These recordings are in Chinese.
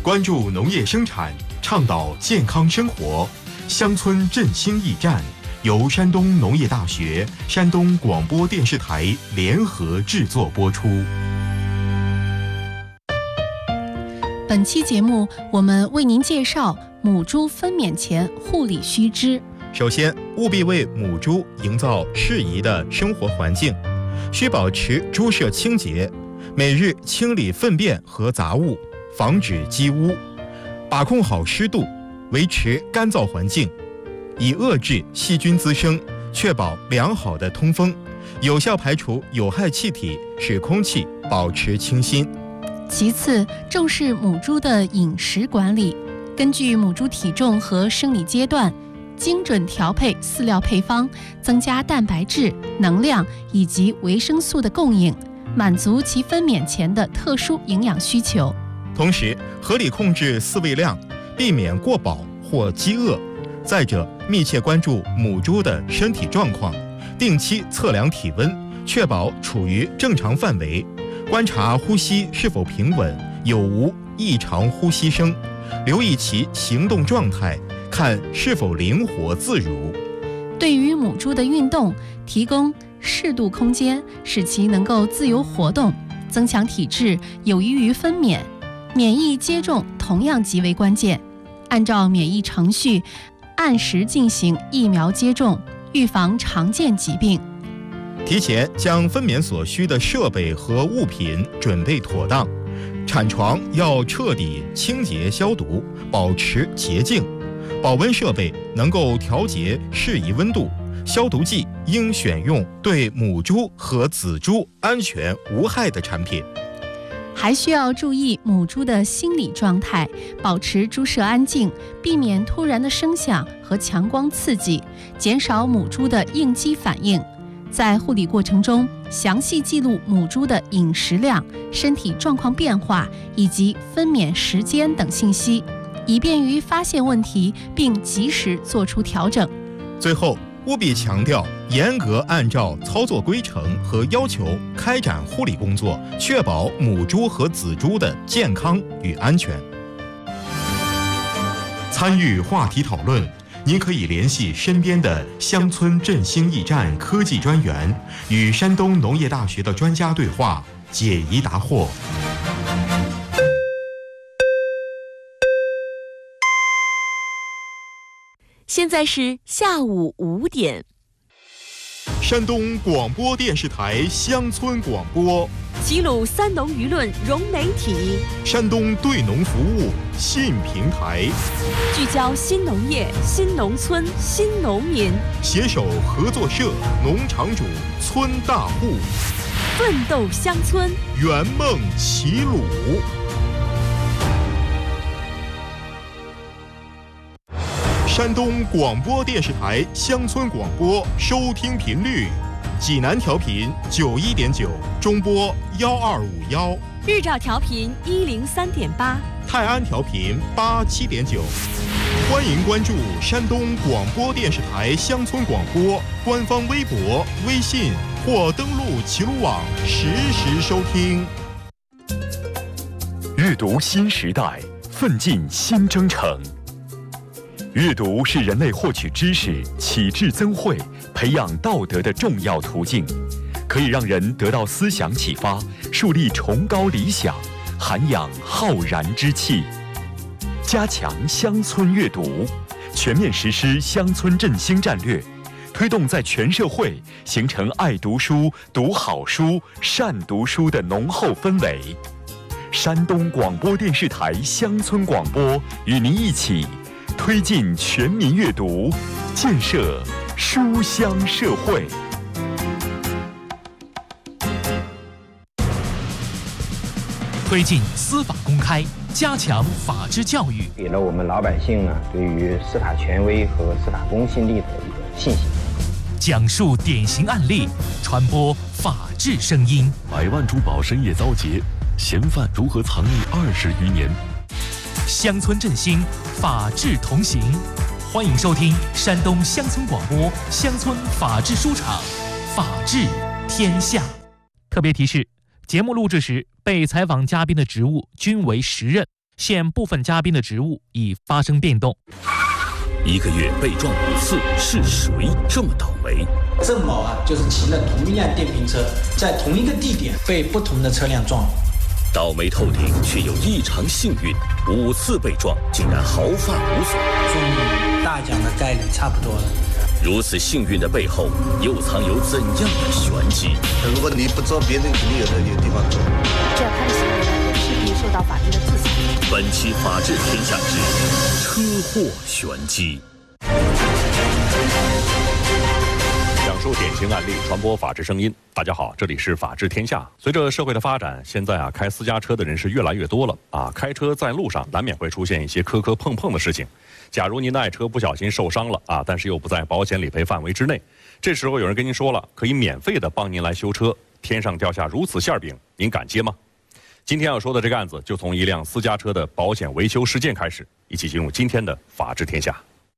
关注农业生产，倡导健康生活。乡村振兴驿站由山东农业大学、山东广播电视台联合制作播出。 本期节目，我们为您介绍母猪分娩前护理须知。 首先，务必为母猪营造适宜的生活环境，需保持猪舍清洁，每日清理粪便和杂物，防止积污，把控好湿度，维持干燥环境，以遏制细菌滋生，确保良好的通风，有效排除有害气体，使空气保持清新。 其次，重视母猪的饮食管理，根据母猪体重和生理阶段，精准调配饲料配方，增加蛋白质、能量以及维生素的供应，满足其分娩前的特殊营养需求。 同时，合理控制饲喂量，避免过饱或饥饿。再者，密切关注母猪的身体状况，定期测量体温，确保处于正常范围，观察呼吸是否平稳，有无异常呼吸声，留意其行动状态，看是否灵活自如。 对于母猪的运动，提供适度空间，使其能够自由活动，增强体质，有益于分娩。免疫接种同样极为关键，按照免疫程序，按时进行疫苗接种，预防常见疾病。 提前将分娩所需的设备和物品准备妥当，产床要彻底清洁消毒，保持洁净。保温设备能够调节适宜温度，消毒剂应选用对母猪和仔猪安全无害的产品。 还需要注意母猪的心理状态，保持猪舍安静，避免突然的声响和强光刺激，减少母猪的应激反应。在护理过程中，详细记录母猪的饮食量、身体状况变化以及分娩时间等信息，以便于发现问题并及时做出调整。 最后，务必强调严格按照操作规程和要求开展护理工作，确保母猪和仔猪的健康与安全。 参与话题讨论，您可以联系身边的乡村振兴驿站科技专员，与山东农业大学的专家对话，解疑答惑。 现在是下午5点。 山东广播电视台乡村广播， 齐鲁三农舆论融媒体， 山东对农服务新平台， 聚焦新农业、新农村、新农民， 携手合作社、农场主、村大户， 奋斗乡村， 圆梦齐鲁。山东广播电视台乡村广播收听频率：济南调频91.9，中波12511； 日照调频103.8， 泰安调频87.9。欢迎关注山东广播电视台乡村广播官方微博、微信，或登录齐鲁网实时收听。 阅读新时代，奋进新征程。阅读是人类获取知识、启智增慧、培养道德的重要途径，可以让人得到思想启发，树立崇高理想，涵养浩然之气。加强乡村阅读，全面实施乡村振兴战略，推动在全社会形成爱读书、读好书、善读书的浓厚氛围。山东广播电视台乡村广播与您一起推进全民阅读，建设书香社会。 推进司法公开，加强法治教育， 给了我们老百姓呢对于司法权威和司法公信力的一个信心。 讲述典型案例，传播法治声音。 100万珠宝深夜遭劫，嫌犯如何藏匿20余年？ 乡村振兴，法治同行。欢迎收听山东乡村广播乡村法治书场，法治天下。特别提示：节目录制时，被采访嘉宾的职务均为实任， 现部分嘉宾的职务已发生变动。 1个月被撞5次，是谁这么倒霉？ 郑某就是骑了同一辆电瓶车，在同一个地点被不同的车辆撞。 倒霉透顶，却又异常幸运，5次被撞竟然毫发无损， 中大奖的概率差不多了。 如此幸运的背后，又藏有怎样的玄机？ 如果你不做，别人肯定有地方做。 这样他的行为呢，势必受到法律的制裁。 本期《法治天下》之车祸玄机。 讲述典型案例，传播法治声音。大家好，这里是法治天下。随着社会的发展，现在开私家车的人是越来越多了开车在路上难免会出现一些磕磕碰碰的事情。假如您的爱车不小心受伤了但是又不在保险理赔范围之内，这时候有人跟您说了，可以免费的帮您来修车，天上掉下如此馅饼，您敢接吗？今天要说的这个案子，就从一辆私家车的保险维修事件开始，一起进入今天的法治天下。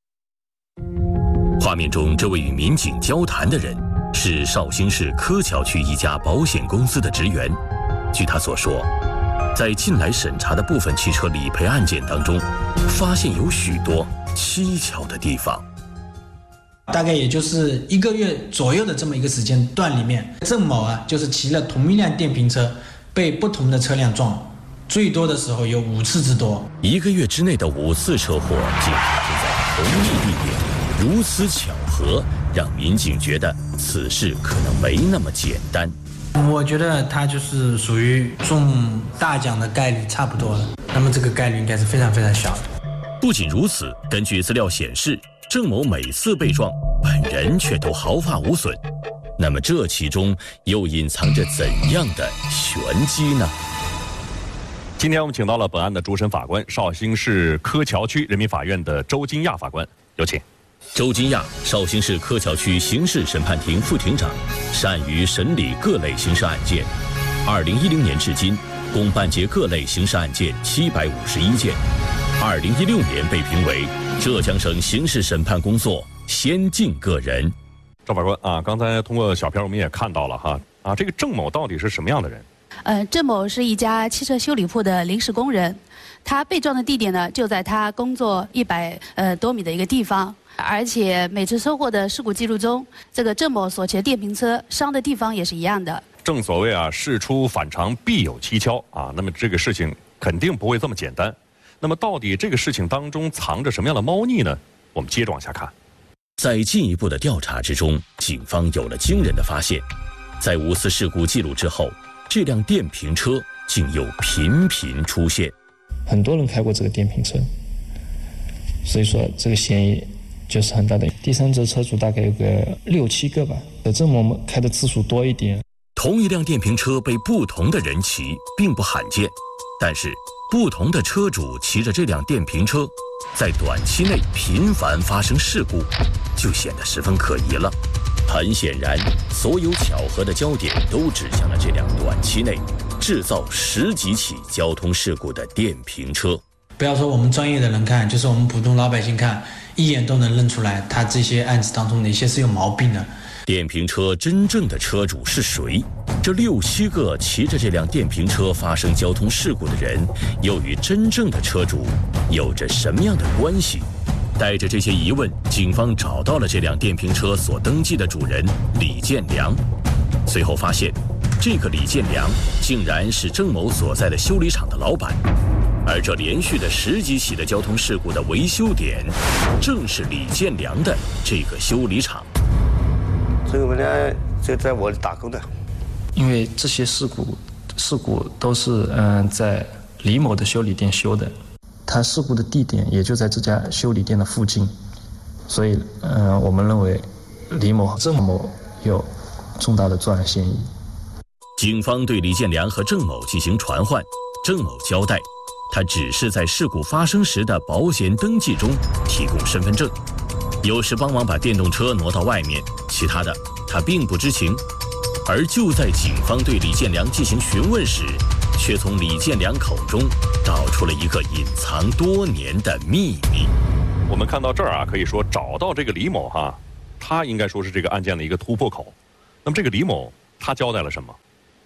画面中这位与民警交谈的人是绍兴市柯桥区一家保险公司的职员。据他所说，在近来审查的部分汽车理赔案件当中，发现有许多蹊跷的地方。 大概也就是1个月左右的这么一个时间段里面，郑某就是骑了同一辆电瓶车，被不同的车辆撞，最多的时候有5次之多。 1个月之内的5次车祸竟发生在同一地点。如此巧合，让民警觉得此事可能没那么简单。 我觉得他就是属于中大奖的概率差不多了，那么这个概率应该是非常非常小的。 不仅如此，根据资料显示，郑某每次被撞，本人却都毫发无损。那么这其中又隐藏着怎样的玄机呢？ 今天我们请到了本案的主审法官，绍兴市柯桥区人民法院的周金亚法官，有请。 周金亚，绍兴市柯桥区刑事审判庭副庭长，善于审理各类刑事案件。2010年至今，共办结各类刑事案件751件。2016年被评为浙江省刑事审判工作先进个人。 赵法官刚才通过小片我们也看到了这个郑某到底是什么样的人？ 郑某是一家汽车修理铺的临时工人，他被撞的地点呢就在他工作100多米的一个地方。而且每次收获的事故记录中，这个郑某所骑的电瓶车伤的地方也是一样的。 正所谓事出反常必有蹊跷那么这个事情肯定不会这么简单。那么到底这个事情当中藏着什么样的猫腻呢？我们接着往下看。 在进一步的调查之中，警方有了惊人的发现，在5次事故记录之后，这辆电瓶车竟又频频出现。 很多人开过这个电瓶车，所以说这个嫌疑就是很大的。第三者车主大概有个6、7个吧，郑某开的次数多一点。 同一辆电瓶车被不同的人骑并不罕见，但是不同的车主骑着这辆电瓶车，在短期内频繁发生事故，就显得十分可疑了。很显然，所有巧合的焦点都指向了这辆短期内制造10几起交通事故的电瓶车。 不要说我们专业的人看，就是我们普通老百姓看，一眼都能认出来他这些案子当中哪些是有毛病的。 电瓶车真正的车主是谁？这6、7个骑着这辆电瓶车发生交通事故的人，又与真正的车主有着什么样的关系？带着这些疑问，警方找到了这辆电瓶车所登记的主人李建良。随后发现，这个李建良竟然是郑某所在的修理厂的老板，而这连续的10几起的交通事故的维修点，正是李建良的这个修理厂。 这个我呢就在我打工的， 因为这些事故都是在李某的修理店修的，他事故的地点也就在这家修理店的附近，所以我们认为郑某有重大的作案嫌疑。 警方对李建良和郑某进行传唤，郑某交代，他只是在事故发生时的保险登记中提供身份证，有时帮忙把电动车挪到外面，其他的他并不知情。而就在警方对李建良进行询问时，却从李建良口中找出了一个隐藏多年的秘密。 我们看到这儿可以说找到这个李某他应该说是这个案件的一个突破口。那么这个李某他交代了什么？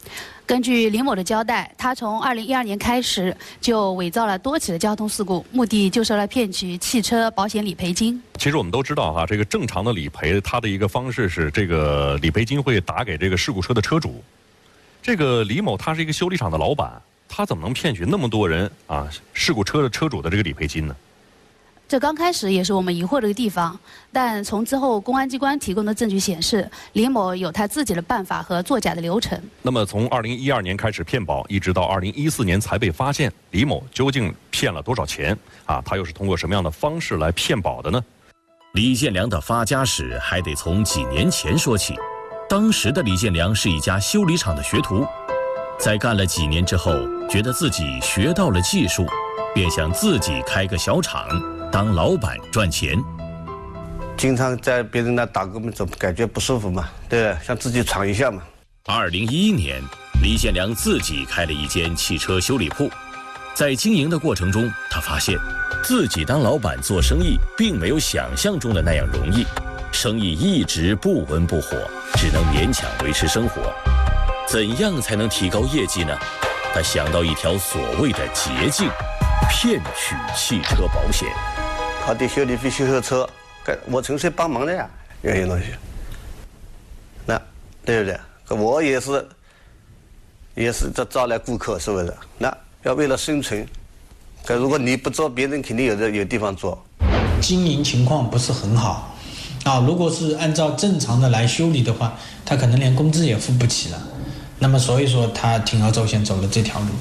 根据李某的交代，他从2012年开始就伪造了多起的交通事故，目的就是来骗取汽车保险理赔金。 其实我们都知道哈，这个正常的理赔，它的一个方式是这个理赔金会打给这个事故车的车主。这个李某他是一个修理厂的老板，他怎么能骗取那么多人啊事故车的车主的这个理赔金呢？ 这刚开始也是我们疑惑的一个地方，但从之后公安机关提供的证据显示，李某有他自己的办法和作假的流程。 那么从2012年开始骗保，一直到2014年才被发现，李某究竟骗了多少钱啊？他又是通过什么样的方式来骗保的呢？ 李建良的发家史还得从几年前说起。当时的李建良是一家修理厂的学徒，在干了几年之后，觉得自己学到了技术，便想自己开个小厂当老板赚钱。 经常在别人那打工，总感觉不舒服嘛，对，想自己闯一下嘛。 2011年，李建良自己开了一间汽车修理铺。在经营的过程中，他发现自己当老板做生意并没有想象中的那样容易，生意一直不温不火，只能勉强维持生活。怎样才能提高业绩呢？他想到一条所谓的捷径，骗取汽车保险。 他的修理费修车，我纯粹帮忙的呀，有些东西。那对不对？我也是这招来顾客，是不是？那要为了生存，可如果你不做，别人肯定有地方做。 经营情况不是很好啊，如果是按照正常的来修理的话，他可能连工资也付不起了。那么所以说他铤而走险走了这条路。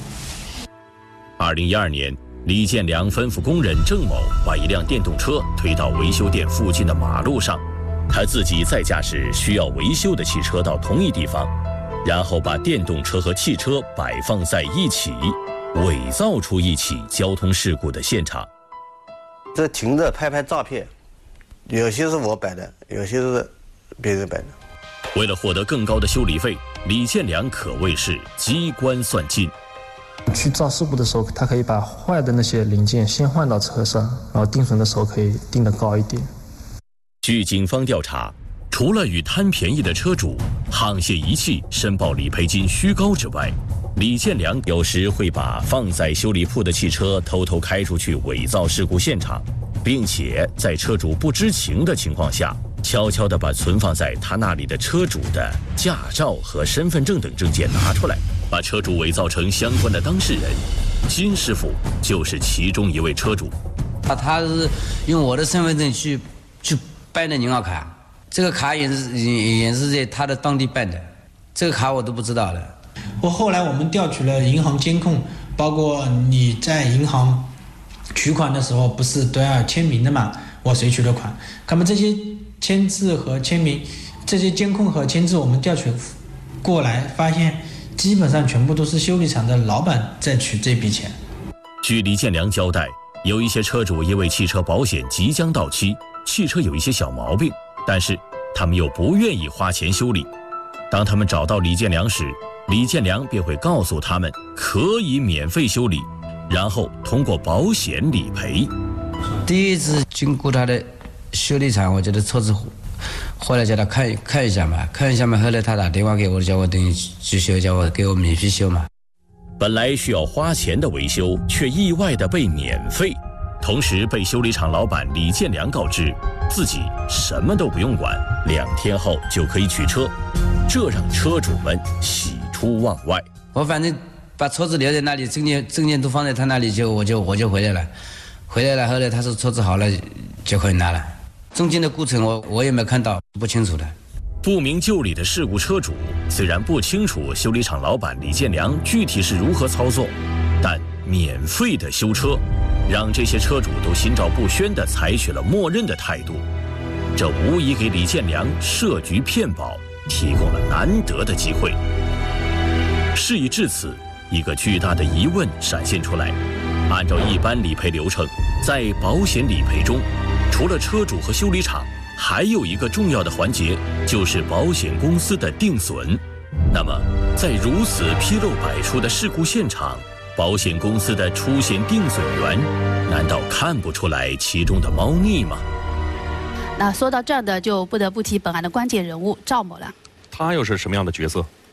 2012年，李建良吩咐工人郑某把一辆电动车推到维修店附近的马路上，他自己再驾驶需要维修的汽车到同一地方，然后把电动车和汽车摆放在一起，伪造出一起交通事故的现场。 这停着拍照片，有些是我摆的，有些是别人摆的。 为了获得更高的修理费，李建良可谓是机关算尽。 去造事故的时候，他可以把坏的那些零件先换到车上，然后定损的时候可以定得高一点。 据警方调查，除了与贪便宜的车主沆瀣一气申报理赔金虚高之外，李建良有时会把放在修理铺的汽车偷偷开出去伪造事故现场，并且在车主不知情的情况下，悄悄地把存放在他那里的车主的驾照和身份证等证件拿出来，把车主伪造成相关的当事人。金师傅就是其中一位车主。 他是用我的身份证去办的银行卡，这个卡也是在他的当地办的，这个卡我都不知道的。 后来我们调取了银行监控，包括你在银行取款的时候不是都要签名的嘛？我谁取的款？那么这些签字和签名，这些监控和签字我们调取过来，发现基本上全部都是修理厂的老板在取这笔钱。 据李建良交代，有一些车主因为汽车保险即将到期，汽车有一些小毛病，但是他们又不愿意花钱修理。当他们找到李建良时，李建良便会告诉他们可以免费修理，然后通过保险理赔。 第一次经过他的修理厂，我觉得车子，后来叫他看一下嘛，后来他打电话给我，叫我等于去修，叫我给我免费修嘛。 本来需要花钱的维修，却意外的被免费，同时被修理厂老板李建良告知自己什么都不用管，2天后就可以取车，这让车主们喜出望外。 我反正把车子留在那里，证件都放在他那里，我就回来了。后来他说车子好了就可以拿了，中间的过程我也没看到，不清楚的。 不明就里的事故车主虽然不清楚修理厂老板李建良具体是如何操作，但免费的修车让这些车主都心照不宣地采取了默认的态度，这无疑给李建良设局骗保提供了难得的机会。事已至此，一个巨大的疑问闪现出来。按照一般理赔流程，在保险理赔中，除了车主和修理厂，还有一个重要的环节，就是保险公司的定损。那么，在如此纰漏百出的事故现场，保险公司的出险定损员难道看不出来其中的猫腻吗？ 那说到这儿的，就不得不提本案的关键人物赵某了。 他又是什么样的角色？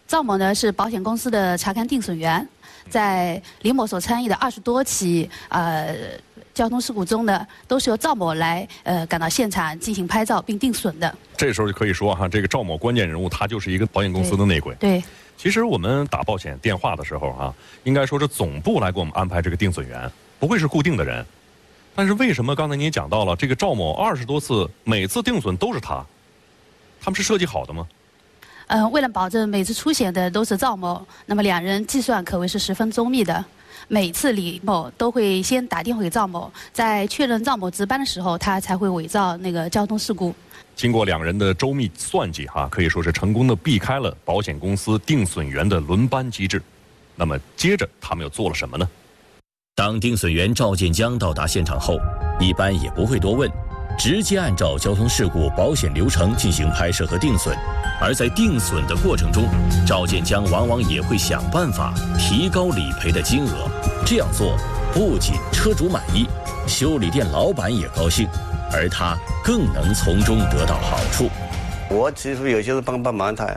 赵某呢是保险公司的查勘定损员，在李某所参与的20多起交通事故中呢，都是由赵某来赶到现场进行拍照并定损的。 这时候就可以说哈，这个赵某关键人物他就是一个保险公司的内鬼。 对。 其实我们打保险电话的时候啊，应该说是总部来给我们安排这个定损员，不会是固定的人。但是为什么刚才您也讲到了这个赵某20多次，每次定损都是他们是设计好的吗？ 为了保证每次出险的都是赵某，那么2人计算可谓是十分周密的。每次李某都会先打电话给赵某，在确认赵某值班的时候，他才会伪造那个交通事故。 经过2人的周密算计可以说是成功的避开了保险公司定损员的轮班机制。那么接着他们又做了什么呢？ 当定损员赵建江到达现场后，一般也不会多问，直接按照交通事故保险流程进行拍摄和定损。而在定损的过程中，赵建江往往也会想办法提高理赔的金额。这样做不仅车主满意，修理店老板也高兴，而他更能从中得到好处。 我其实有些是帮忙他，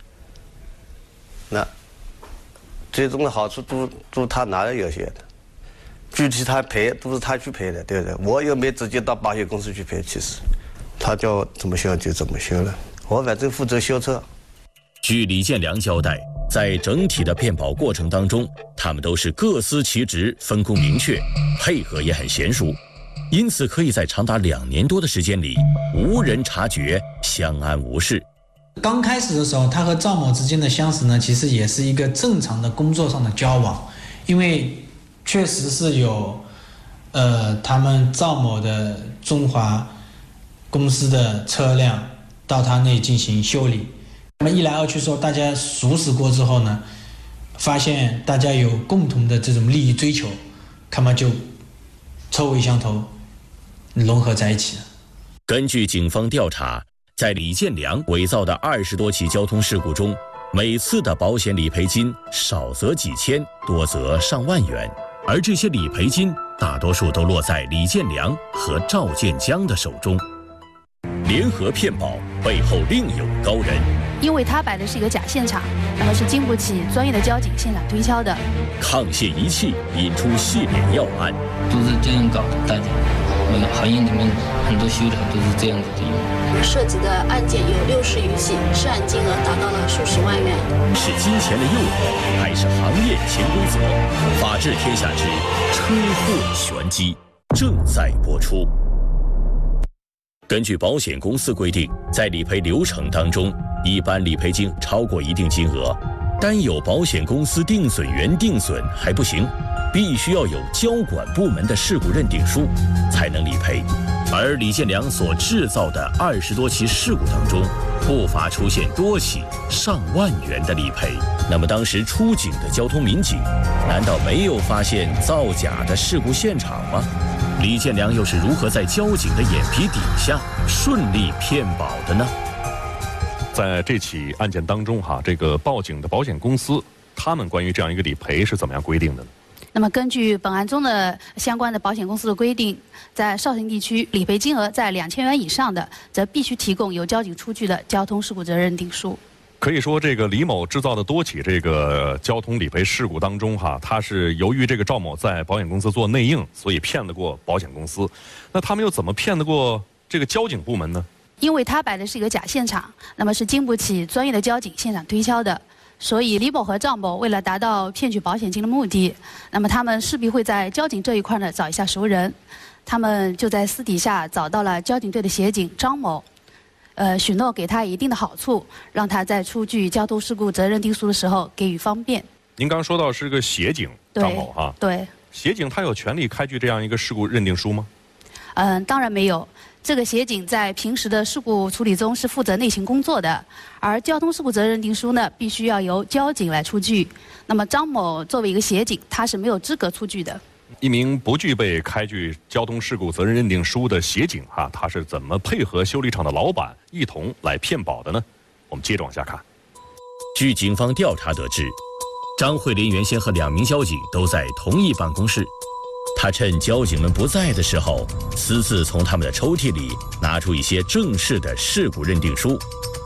那最终的好处都他拿了有些的，具体他赔都是他去赔的，对不对？我又没直接到保险公司去赔，其实他叫我怎么修就怎么修了，我反正负责修车。 据李建良交代，在整体的骗保过程当中，他们都是各司其职，分工明确，配合也很娴熟，因此可以在长达2年多的时间里无人察觉，相安无事。 刚开始的时候，他和赵某之间的相识呢，其实也是一个正常的工作上的交往，因为确实是有他们赵某的中华公司的车辆到他那里进行修理。那么一来二去说，大家熟识过之后呢，发现大家有共同的这种利益追求，他们就臭味相投，融合在一起了。 根据警方调查，在李建良伪造的20多起交通事故中，每次的保险理赔金少则几千，多则上万元，而这些理赔金大多数都落在李建良和赵建江的手中。联合骗保背后另有高人， 因为他摆的是一个假现场，那么是经不起专业的交警现场推敲的。 抗线仪器引出系列要案， 都是这样搞的，大家行业里面很多修的都是这样子的用。 涉及的案件有60余起，涉案金额达到了数十万元。 是金钱的诱惑，还是行业潜规则？法治天下之车祸玄机正在播出。根据保险公司规定，在理赔流程当中，一般理赔金超过一定金额，单有保险公司定损员定损还不行，必须要有交管部门的事故认定书才能理赔。而李建良所制造的20多起事故当中，不乏出现多起上万元的理赔。那么当时出警的交通民警，难道没有发现造假的事故现场吗？李建良又是如何在交警的眼皮底下顺利骗保的呢？ 在这起案件当中这个报警的保险公司，他们关于这样一个理赔是怎么样规定的呢？ 那么根据本案中的相关的保险公司的规定，在绍兴地区理赔金额在2000元以上的，则必须提供由交警出具的交通事故责任认定书。 可以说，这个李某制造的多起这个交通理赔事故当中他是由于这个赵某在保险公司做内应，所以骗得过保险公司。那他们又怎么骗得过这个交警部门呢？ 因为他摆的是一个假现场，那么是经不起专业的交警现场推敲的，所以李某和赵某为了达到骗取保险金的目的，那么他们势必会在交警这一块呢找一下熟人，他们就在私底下找到了交警队的协警张某，许诺给他一定的好处，让他在出具交通事故责任认定书的时候给予方便。 您刚说到是个协警张某对， 协警他有权利开具这样一个事故认定书吗？ 当然没有。这个协警在平时的事故处理中是负责内勤工作的，而交通事故责任认定书呢，必须要由交警来出具。那么张某作为一个协警，他是没有资格出具的。 一名不具备开具交通事故责任认定书的协警他是怎么配合修理厂的老板一同来骗保的呢？我们接着往下看。 据警方调查得知，张慧林原先和2名交警都在同一办公室。他趁交警们不在的时候，私自从他们的抽屉里拿出一些正式的事故认定书，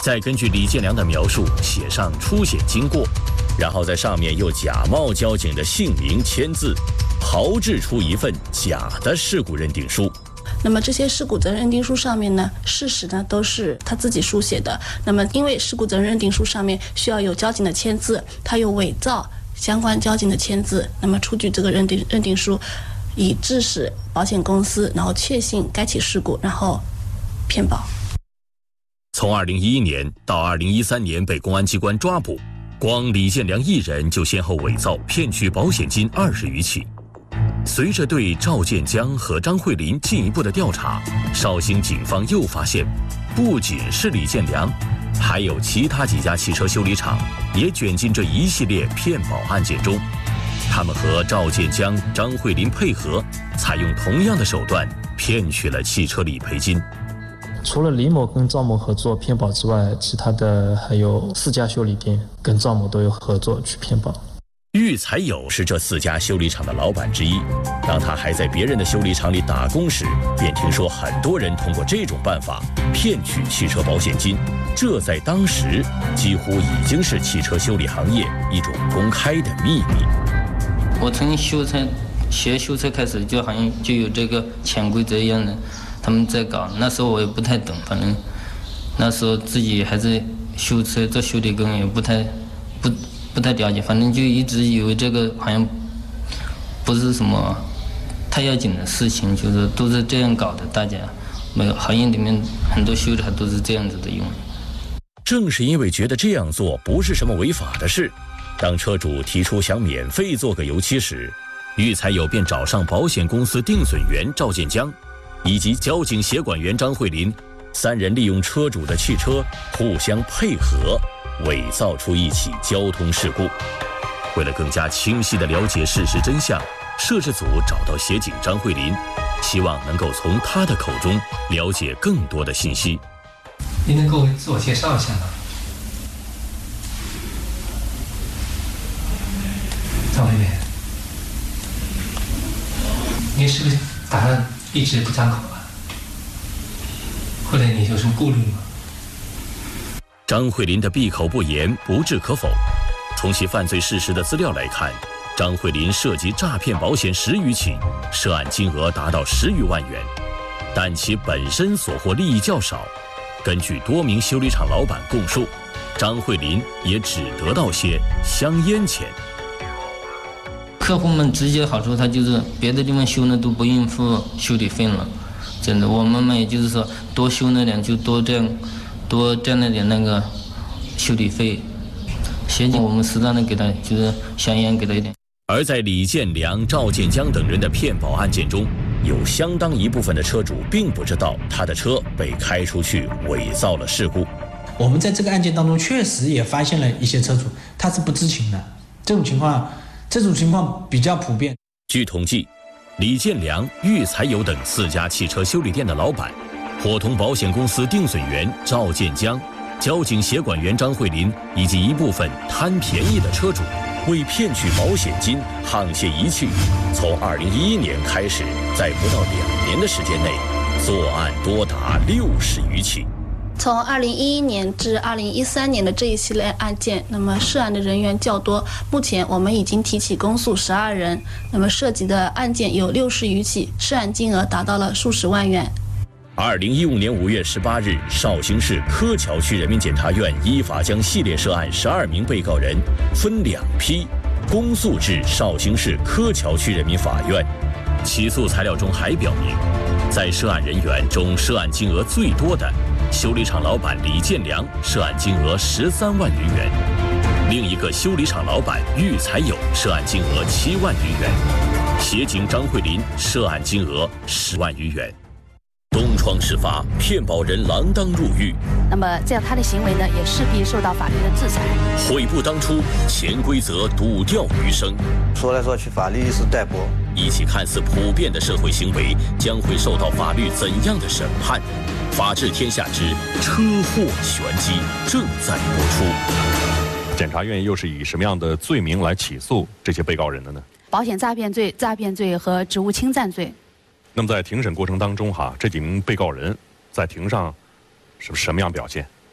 再根据李建良的描述写上出险经过，然后在上面又假冒交警的姓名签字，炮制出一份假的事故认定书。 那么这些事故责任认定书上面呢，事实呢都是他自己书写的。那么因为事故责任认定书上面需要有交警的签字，他又伪造相关交警的签字，那么出具这个认定书，以致使保险公司然后确信该起事故，然后骗保。 从2011年到2013年被公安机关抓捕，光李建良一人就先后伪造骗取保险金20余起。随着对赵建江和张慧林进一步的调查，绍兴警方又发现，不仅是李建良，还有其他几家汽车修理厂也卷进这一系列骗保案件中。他们和赵建江、张慧林配合，采用同样的手段骗取了汽车理赔金。 除了李某跟赵某合作骗保之外，其他的还有4家修理店跟赵某都有合作去骗保。 郁才友是这4家修理厂的老板之一。当他还在别人的修理厂里打工时，便听说很多人通过这种办法骗取汽车保险金。这在当时几乎已经是汽车修理行业一种公开的秘密。 我从学修车开始，就好像就有这个潜规则一样的，他们在搞。那时候我也不太懂，反正那时候自己还在修车做修理工，也不太了解，反正就一直以为这个好像不是什么太要紧的事情，就是都是这样搞的。大家没有行业里面很多修理都是这样子的用。 正是因为觉得这样做不是什么违法的事，当车主提出想免费做个油漆时，郁才友便找上保险公司定损员赵建江以及交警协管员张慧林，3人利用车主的汽车互相配合，伪造出一起交通事故。为了更加清晰地了解事实真相，摄制组找到协警张慧林，希望能够从他的口中了解更多的信息。 您能给我自我介绍一下吗？张慧林，您是不是打算一直不张口啊？或者你有什么顾虑吗？ 张慧林的闭口不言不置可否。从其犯罪事实的资料来看，张慧林涉及诈骗保险10余起，涉案金额达到10余万元，但其本身所获利益较少。根据多名修理厂老板供述，张慧林也只得到些香烟钱。 客户们直接好处，他就是别的地方修呢都不用付修理费了，真的。我们也就是说多修那点就多占了点那个修理费。协警我们适当的给他就是香烟给他一点。 而在李建良、赵建江等人的骗保案件中，有相当一部分的车主并不知道他的车被开出去伪造了事故。 我们在这个案件当中确实也发现了一些车主他是不知情的，这种情况比较普遍。 据统计，李建良、郁才友等4家汽车修理店的老板，伙同保险公司定损员赵建江、交警协管员张慧林以及一部分贪便宜的车主，为骗取保险金沆瀣一气，从2011年开始，在不到2年的时间内，作案多达60余起。 从2011年至2013年的这一系列案件，那么涉案的人员较多。目前我们已经提起公诉12人，那么涉及的案件有60余起，涉案金额达到了数十万元。 2015年5月18日，绍兴市柯桥区人民检察院依法将系列涉案12名被告人分2批公诉至绍兴市柯桥区人民法院。起诉材料中还表明，在涉案人员中涉案金额最多的修理厂老板李建良涉案金额13万余元，另一个修理厂老板郁才友涉案金额7万余元，协警张慧林涉案金额10万余元。东窗事发，骗保人锒铛入狱。 那么这样他的行为呢，也势必受到法律的制裁。 悔不当初，潜规则赌掉余生。 说来说去，法律是待驳。 一起看似普遍的社会行为，将会受到法律怎样的审判？法治天下之车祸玄机正在播出。 检察院又是以什么样的罪名来起诉这些被告人的呢？ 保险诈骗罪、诈骗罪和职务侵占罪。 那么在庭审过程当中，这几名被告人在庭上是什么样表现？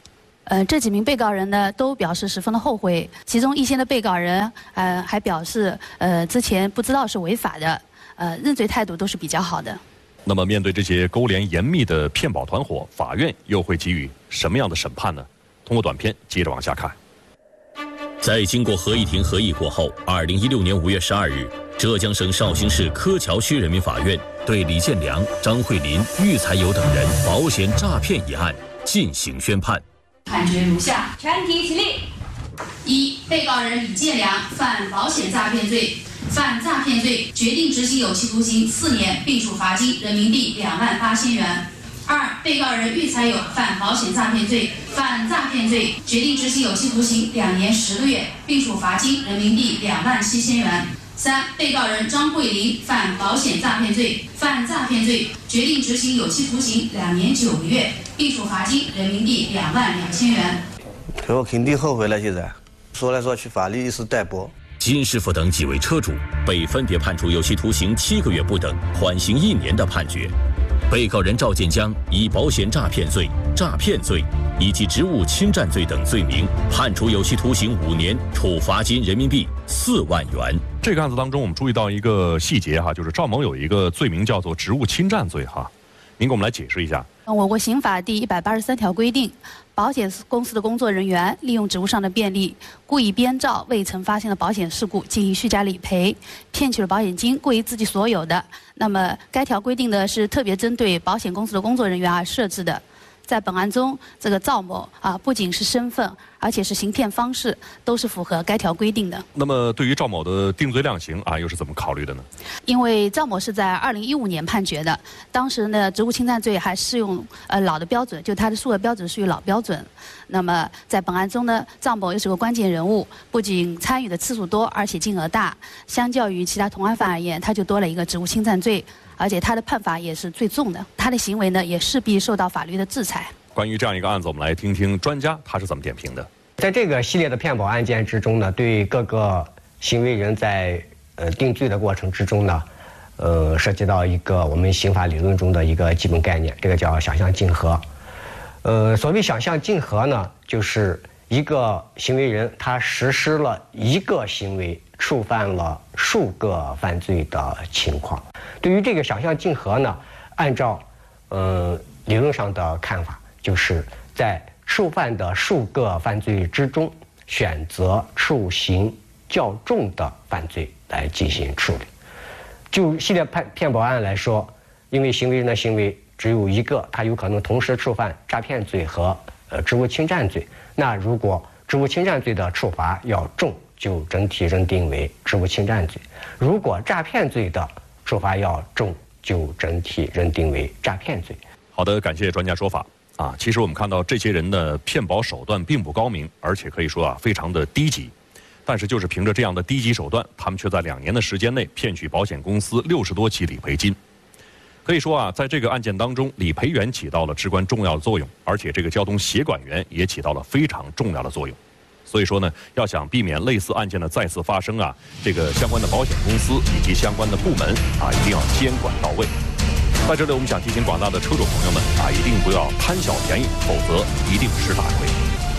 这几名被告人呢都表示十分的后悔，其中一些的被告人还表示之前不知道是违法的，认罪态度都是比较好的。 那么面对这些勾连严密的骗保团伙，法院又会给予什么样的审判呢？通过短片接着往下看。 在经过合议庭合议过后，2016年5月12日，浙江省绍兴市柯桥区人民法院对李建良、张慧林、郁才友等人保险诈骗一案进行宣判。 判决如下：全体起立。一、被告人李建良犯保险诈骗罪，犯诈骗罪，决定执行有期徒刑4年，并处罚金人民币28000元。二、被告人郁才友犯保险诈骗罪，犯诈骗罪，决定执行有期徒刑2年10个月，并处罚金人民币27000元。三、被告人张慧林犯保险诈骗罪，犯诈骗罪，决定执行有期徒刑2年9个月，并处罚金人民币22000元。 我肯定后悔了，现在说来说去，法律一时代薄。 金师傅等几位车主被分别判处有期徒刑7个月不等、缓刑1年的判决。被告人赵建江以保险诈骗罪、诈骗罪以及职务侵占罪等罪名，判处有期徒刑5年，处罚金人民币4万元。 这个案子当中，我们注意到一个细节哈，就是赵某有一个罪名叫做职务侵占罪哈，您给我们来解释一下。 我国刑法第183条规定，保险公司的工作人员利用职务上的便利，故意编造未曾发生的保险事故进行虚假理赔，骗取了保险金归于自己所有的。那么该条规定的是特别针对保险公司的工作人员而设置的。在本案中，这个赵某不仅是身份，而且是行骗方式都是符合该条规定的。 那么对于赵某的定罪量刑又是怎么考虑的呢？ 因为赵某是在2015年判决的，当时呢职务侵占罪还适用老的标准，就它的数额标准属于老标准。那么在本案中呢，赵某又是个关键人物，不仅参与的次数多，而且金额大，相较于其他同案犯而言，他就多了一个职务侵占罪。而且他的判罚也是最重的，他的行为呢也势必受到法律的制裁。 关于这样一个案子，我们来听听专家他是怎么点评的。 在这个系列的骗保案件之中呢，对各个行为人在定罪的过程之中呢，涉及到一个我们刑法理论中的一个基本概念，这个叫想象竞合。所谓想象竞合呢，就是一个行为人他实施了一个行为，触犯了数个犯罪的情况。对于这个想象竞合呢，按照理论上的看法，就是在触犯的数个犯罪之中，选择处刑较重的犯罪来进行处理。就系列骗保案来说，因为行为人的行为只有一个，他有可能同时触犯诈骗罪和职务侵占罪。那如果职务侵占罪的处罚要重，就整体认定为职务侵占罪；如果诈骗罪的处罚要重，就整体认定为诈骗罪。 好的，感谢专家说法啊。其实我们看到这些人的骗保手段并不高明，而且可以说非常的低级。但是就是凭着这样的低级手段，他们却在2年的时间内骗取保险公司60多起理赔金。可以说在这个案件当中，理赔员起到了至关重要的作用，而且这个交通协管员也起到了非常重要的作用。所以说呢，要想避免类似案件的再次发生这个相关的保险公司以及相关的部门一定要监管到位。在这里，我们想提醒广大的车主朋友们一定不要贪小便宜，否则一定是大亏。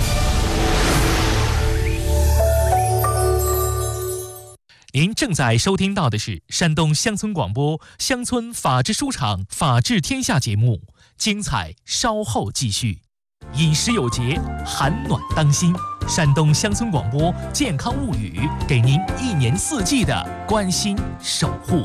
您正在收听到的是山东乡村广播乡村法制书场法治天下节目，精彩稍后继续。饮食有节，寒暖当心。山东乡村广播健康物语，给您1年4季的关心守护。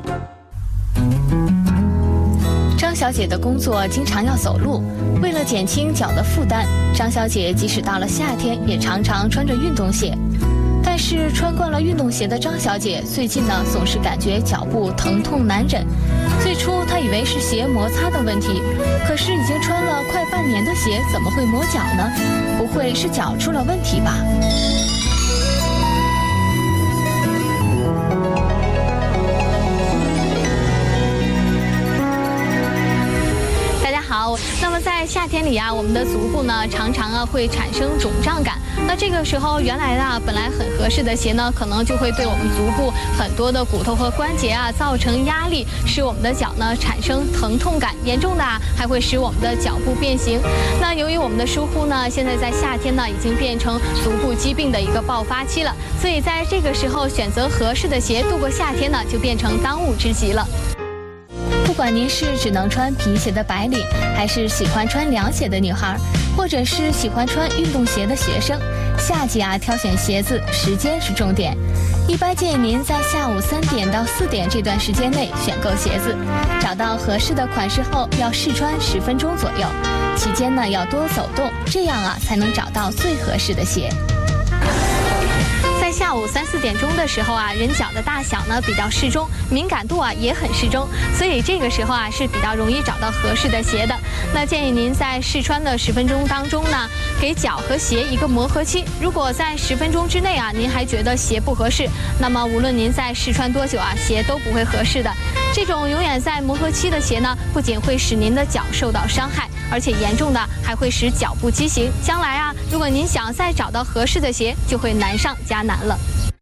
张小姐的工作经常要走路，为了减轻脚的负担，张小姐即使到了夏天，也常常穿着运动鞋。但是穿惯了运动鞋的张小姐，最近呢总是感觉脚部疼痛难忍。最初她以为是鞋摩擦的问题，可是已经穿了快半年的鞋，怎么会磨脚呢？不会是脚出了问题吧？ 大家好，那么在夏天里我们的足部呢常常会产生肿胀感， 那这个时候原来的本来很合适的鞋呢，可能就会对我们足部很多的骨头和关节啊造成压力，使我们的脚呢产生疼痛感，严重的还会使我们的脚部变形。那由于我们的疏忽呢，现在在夏天呢已经变成足部疾病的一个爆发期了，所以在这个时候选择合适的鞋度过夏天呢，就变成当务之急了。 不管您是只能穿皮鞋的白领，还是喜欢穿凉鞋的女孩，或者是喜欢穿运动鞋的学生，夏季啊挑选鞋子时间是重点。一般建议您在下午3点到4点这段时间内选购鞋子，找到合适的款式后要试穿10分钟左右，期间呢要多走动，这样啊才能找到最合适的鞋。 在下午3、4点钟的时候啊，人脚的大小呢比较适中，敏感度啊也很适中，所以这个时候啊是比较容易找到合适的鞋的。那建议您在试穿的10分钟当中呢，给脚和鞋一个磨合期。如果在10分钟之内啊，您还觉得鞋不合适，那么无论您在试穿多久啊，鞋都不会合适的。这种永远在磨合期的鞋呢，不仅会使您的脚受到伤害，而且严重的还会使脚部畸形。将来啊，如果您想再找到合适的鞋，就会难上加难了。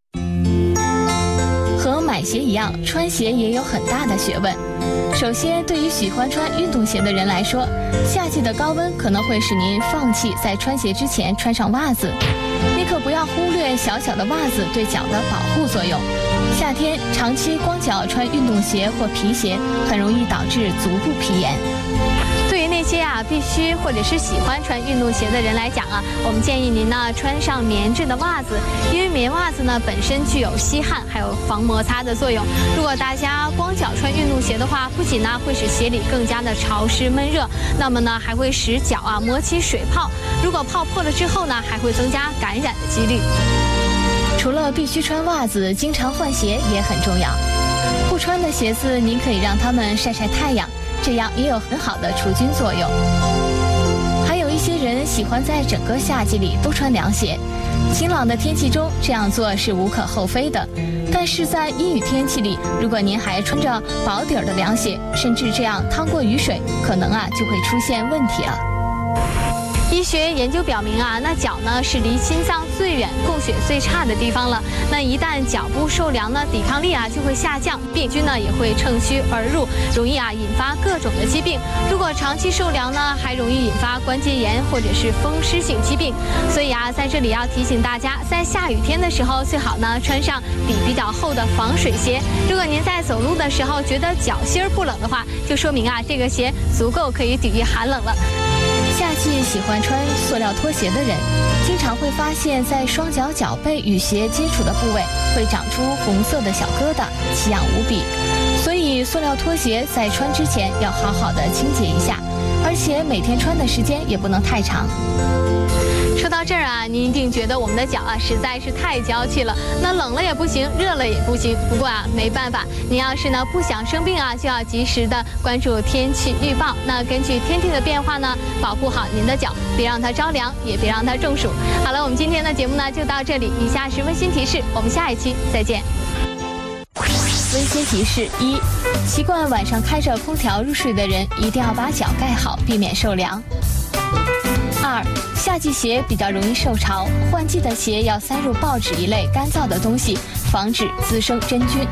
和买鞋一样，穿鞋也有很大的学问。首先，对于喜欢穿运动鞋的人来说，夏季的高温可能会使您放弃在穿鞋之前穿上袜子。你可不要忽略小小的袜子对脚的保护作用。夏天长期光脚穿运动鞋或皮鞋，很容易导致足部皮炎。 对于那些啊必须或者是喜欢穿运动鞋的人来讲啊，我们建议您呢穿上棉质的袜子，因为棉袜子呢本身具有吸汗还有防摩擦的作用。如果大家光脚穿运动鞋的话，不仅呢会使鞋里更加的潮湿闷热，那么呢还会使脚啊磨起水泡。如果泡破了之后呢，还会增加感染的几率。 除了必须穿袜子，经常换鞋也很重要。不穿的鞋子，您可以让它们晒晒太阳，这样也有很好的除菌作用。还有一些人喜欢在整个夏季里都穿凉鞋，晴朗的天气中这样做是无可厚非的。但是在阴雨天气里，如果您还穿着薄底儿的凉鞋，甚至这样趟过雨水，可能啊就会出现问题了。 医学研究表明啊，那脚呢是离心脏最远、供血最差的地方了。那一旦脚部受凉呢，抵抗力啊就会下降，病菌呢也会趁虚而入，容易啊引发各种的疾病。如果长期受凉呢，还容易引发关节炎或者是风湿性疾病。所以啊，在这里要提醒大家，在下雨天的时候，最好呢穿上底比较厚的防水鞋。如果您在走路的时候觉得脚心儿不冷的话，就说明啊这个鞋足够可以抵御寒冷了。 夏季喜欢穿塑料拖鞋的人，经常会发现，在双脚脚背与鞋接触的部位会长出红色的小疙瘩，奇痒无比。所以，塑料拖鞋在穿之前要好好的清洁一下，而且每天穿的时间也不能太长。 说到这儿啊，您一定觉得我们的脚啊实在是太娇气了，那冷了也不行，热了也不行。不过啊，没办法，您要是呢不想生病啊，就要及时的关注天气预报。那根据天气的变化呢，保护好您的脚，别让它着凉，也别让它中暑。好了，我们今天的节目呢就到这里，以下是温馨提示，我们下一期再见。 温馨提示1：习惯晚上开着空调入睡的人，一定要把脚盖好，避免受凉。2、夏季鞋比较容易受潮，换季的鞋要塞入报纸一类干燥的东西，防止滋生真菌。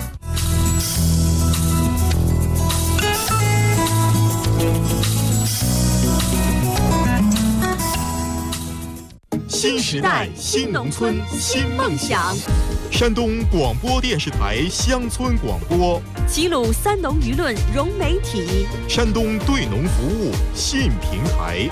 新时代新农村新梦想，山东广播电视台乡村广播， 齐鲁三农舆论融媒体， 山东对农服务新平台。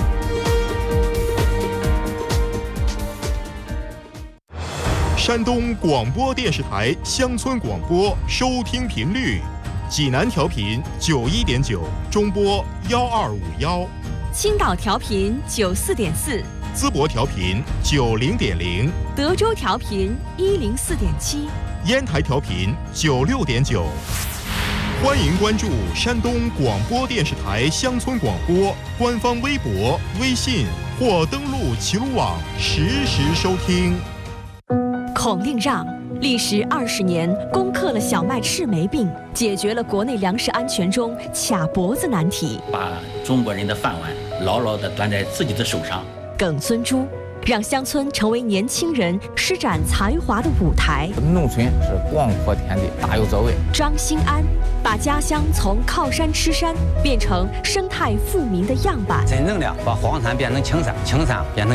山东广播电视台乡村广播收听频率：济南调频91.9，中波12511； 青岛调频94.4， 淄博调频90.0， 德州调频104.7， 烟台调频96.9。欢迎关注山东广播电视台乡村广播官方微博、微信或登录齐鲁网实时收听。 孔令让历时20年，攻克了小麦赤霉病，解决了国内粮食安全中卡脖子难题， 把中国人的饭碗牢牢地端在自己的手上。 耿孙洙让乡村成为年轻人施展才华的舞台。 农村是广阔天地，大有作为。 张兴安把家乡从靠山吃山变成生态富民的样板， 真正的把黄山变成青山，青山变成